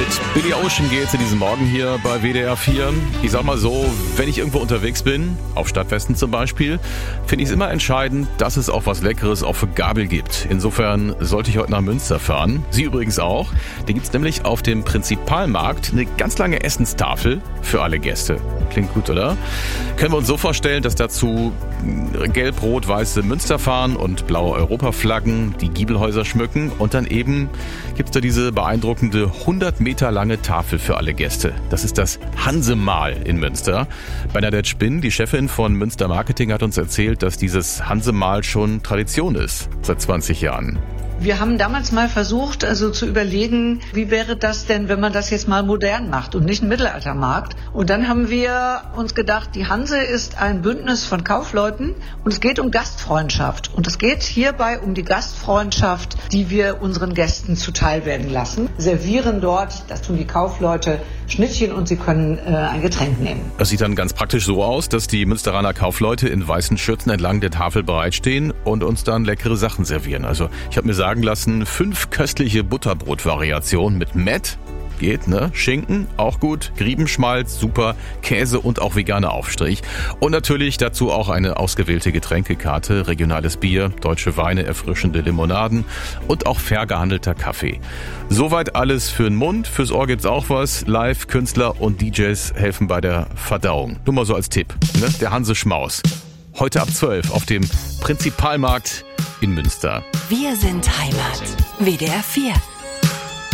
Mit Billy Ocean geht's in diesem Morgen hier bei WDR 4. Ich sag mal so, wenn ich irgendwo unterwegs bin, auf Stadtfesten zum Beispiel, finde ich es immer entscheidend, dass es auch was Leckeres auch für Gabel gibt. Insofern sollte ich heute nach Münster fahren. Sie übrigens auch. Da gibt's nämlich auf dem Prinzipalmarkt eine ganz lange Essenstafel für alle Gäste. Klingt gut, oder? Können wir uns so vorstellen, dass dazu gelb-rot-weiße Münsterfahnen und blaue Europaflaggen die Giebelhäuser schmücken und dann eben gibt's da diese beeindruckende 100 Meter lange Tafel für alle Gäste. Das ist das Hansemahl in Münster. Bernadette Spinn, die Chefin von Münster Marketing, hat uns erzählt, dass dieses Hansemahl schon Tradition ist, seit 20 Jahren. Wir haben damals mal versucht, zu überlegen, wie wäre das denn, wenn man das jetzt mal modern macht und nicht ein Mittelaltermarkt. Und dann haben wir uns gedacht, die Hanse ist ein Bündnis von Kaufleuten und es geht um Gastfreundschaft. Und es geht hierbei um die Gastfreundschaft, die wir unseren Gästen zuteil werden lassen. Servieren dort, das tun die Kaufleute, Schnittchen und sie können ein Getränk nehmen. Das sieht dann ganz praktisch so aus, dass die Münsteraner Kaufleute in weißen Schürzen entlang der Tafel bereitstehen und uns dann leckere Sachen servieren. Also ich habe mir sagen lassen, 5 köstliche Butterbrotvariationen mit Mett. Geht, ne? Schinken, auch gut. Griebenschmalz, super. Käse und auch veganer Aufstrich. Und natürlich dazu auch eine ausgewählte Getränkekarte, regionales Bier, deutsche Weine, erfrischende Limonaden und auch fair gehandelter Kaffee. Soweit alles für den Mund. Fürs Ohr gibt's auch was. Live, Künstler und DJs helfen bei der Verdauung. Nur mal so als Tipp, ne? Der Hanse Schmaus. Heute ab 12 auf dem Prinzipalmarkt in Münster. Wir sind Heimat. WDR 4.